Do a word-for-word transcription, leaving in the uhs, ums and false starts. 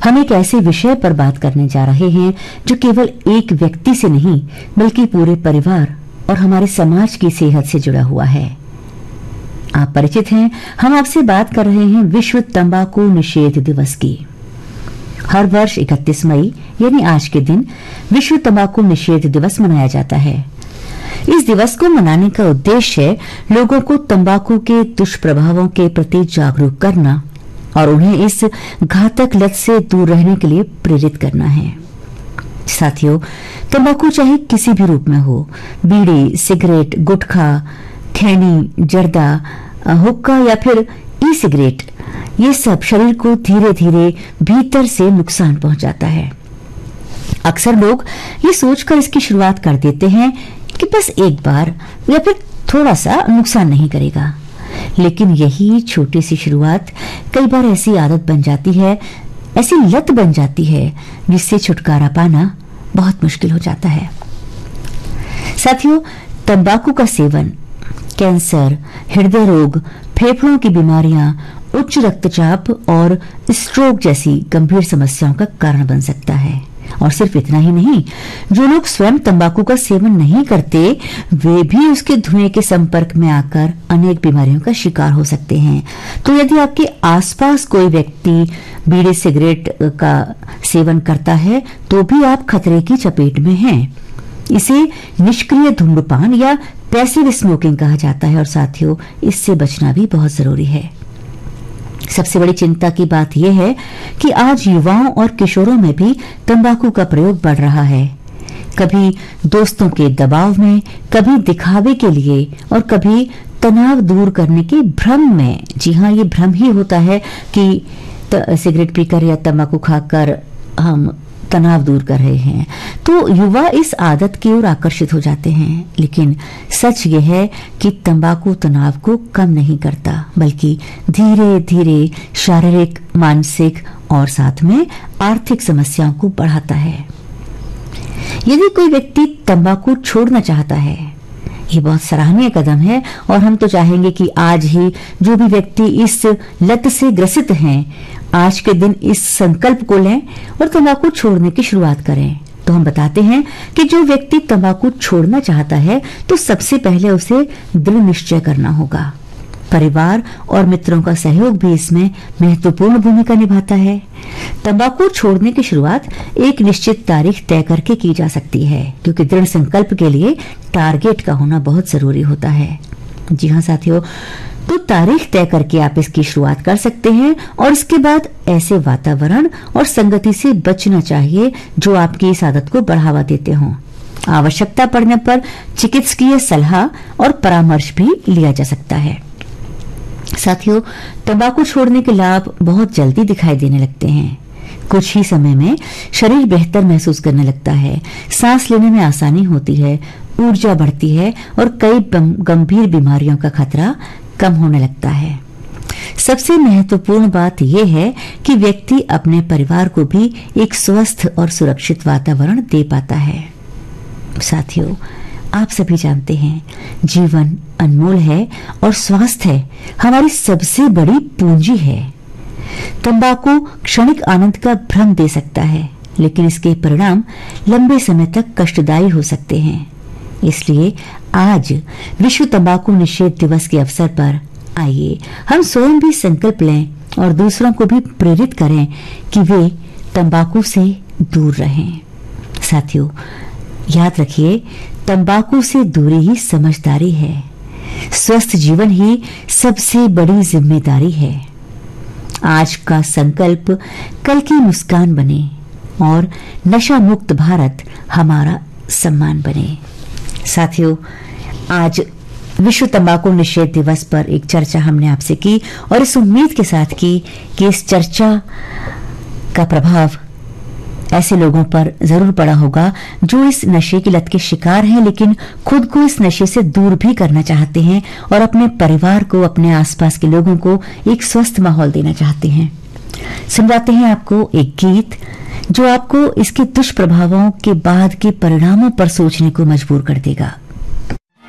हम एक ऐसे विषय पर बात करने जा रहे हैं जो केवल एक व्यक्ति से नहीं बल्कि पूरे परिवार और हमारे समाज की सेहत से जुड़ा हुआ है। आप परिचित हैं, हम आपसे बात कर रहे हैं विश्व तंबाकू निषेध दिवस की। हर वर्ष इकतीस मई यानी आज के दिन विश्व तंबाकू निषेध दिवस मनाया जाता है। इस दिवस को मनाने का उद्देश्य लोगों को तंबाकू के दुष्प्रभावों के प्रति जागरूक करना और उन्हें इस घातक लत से दूर रहने के लिए प्रेरित करना है। साथियों, तंबाकू चाहे किसी भी रूप में हो, बीड़ी, सिगरेट, गुटखा, खैनी, जर्दा, हुक्का या फिर ई सिगरेट, ये सब शरीर को धीरे धीरे भीतर से नुकसान पहुंचाता है। अक्सर लोग ये सोचकर इसकी शुरुआत कर देते हैं कि बस एक बार या फिर थोड़ा सा नुकसान नहीं करेगा, लेकिन यही छोटी सी शुरुआत कई बार ऐसी आदत बन जाती है, ऐसी लत बन जाती है जिससे छुटकारा पाना बहुत मुश्किल हो जाता है। साथियों, तंबाकू का सेवन कैंसर, हृदय रोग, फेफड़ों की बीमारियां, उच्च रक्तचाप और स्ट्रोक जैसी गंभीर समस्याओं का कारण बन सकता है। और सिर्फ इतना ही नहीं, जो लोग स्वयं तंबाकू का सेवन नहीं करते वे भी उसके धुएं के संपर्क में आकर अनेक बीमारियों का शिकार हो सकते हैं। तो यदि आपके आसपास कोई व्यक्ति बीड़ी सिगरेट का सेवन करता है तो भी आप खतरे की चपेट में हैं। इसे निष्क्रिय धूम्रपान या पैसिव स्मोकिंग कहा जाता है और साथियों, इससे बचना भी बहुत जरूरी है। सबसे बड़ी चिंता की बात यह है कि आज युवाओं और किशोरों में भी तंबाकू का प्रयोग बढ़ रहा है। कभी दोस्तों के दबाव में, कभी दिखावे के लिए और कभी तनाव दूर करने के भ्रम में। जी हाँ, ये भ्रम ही होता है कि सिगरेट पीकर या तंबाकू खाकर हम तनाव दूर कर रहे हैं, तो युवा इस आदत की ओर आकर्षित हो जाते हैं। लेकिन सच यह है कि तंबाकू तनाव को कम नहीं करता, बल्कि धीरे धीरे शारीरिक, मानसिक और साथ में आर्थिक समस्याओं को बढ़ाता है। यदि कोई व्यक्ति तंबाकू छोड़ना चाहता है, ये बहुत सराहनीय कदम है और हम तो चाहेंगे कि आज ही जो भी व्यक्ति इस लत से ग्रसित हैं, आज के दिन इस संकल्प को लें और तंबाकू छोड़ने की शुरुआत करें। तो हम बताते हैं कि जो व्यक्ति तंबाकू छोड़ना चाहता है तो सबसे पहले उसे दृढ़ निश्चय करना होगा। परिवार और मित्रों का सहयोग भी इसमें महत्वपूर्ण भूमिका निभाता है। तंबाकू छोड़ने की शुरुआत एक निश्चित तारीख तय करके की जा सकती है, क्योंकि दृढ़ संकल्प के लिए टारगेट का होना बहुत जरूरी होता है। जी हाँ साथियों, तो तारीख तय करके आप इसकी शुरुआत कर सकते हैं और इसके बाद ऐसे वातावरण और संगति से बचना चाहिए जो आपकी इस आदत को बढ़ावा देते हों। आवश्यकता पड़ने पर चिकित्सकीय सलाह और परामर्श भी लिया जा सकता है। साथियों, तंबाकू छोड़ने के लाभ बहुत जल्दी दिखाई देने लगते हैं। कुछ ही समय में शरीर बेहतर महसूस करने लगता है, सांस लेने में आसानी होती है, ऊर्जा बढ़ती है और कई गंभीर बीमारियों का खतरा कम होने लगता है। सबसे महत्वपूर्ण बात यह है कि व्यक्ति अपने परिवार को भी एक स्वस्थ और सुरक्षित वातावरण दे पाता है। साथियों, आप सभी जानते हैं, जीवन अनमोल है और स्वास्थ्य हमारी सबसे बड़ी पूंजी है। तंबाकू क्षणिक आनंद का भ्रम दे सकता है, लेकिन इसके परिणाम लंबे समय तक कष्टदायी हो सकते हैं। इसलिए आज विश्व तंबाकू निषेध दिवस के अवसर पर आइए हम स्वयं भी संकल्प लें और दूसरों को भी प्रेरित करें कि वे तंबाकू से दूर रहें। साथियों, याद रखिए, तंबाकू से दूरी ही समझदारी है। स्वस्थ जीवन ही सबसे बड़ी जिम्मेदारी है। आज का संकल्प कल की मुस्कान बने और नशा मुक्त भारत हमारा सम्मान बने। साथियों, आज विश्व तंबाकू निषेध दिवस पर एक चर्चा हमने आपसे की और इस उम्मीद के साथ की कि इस चर्चा का प्रभाव ऐसे लोगों पर जरूर पड़ा होगा जो इस नशे की लत के शिकार हैं, लेकिन खुद को इस नशे से दूर भी करना चाहते हैं और अपने परिवार को, अपने आसपास के लोगों को एक स्वस्थ माहौल देना चाहते हैं। सुनवाते हैं आपको एक गीत जो आपको इसके दुष्प्रभावों के बाद के परिणामों पर सोचने को मजबूर कर देगा।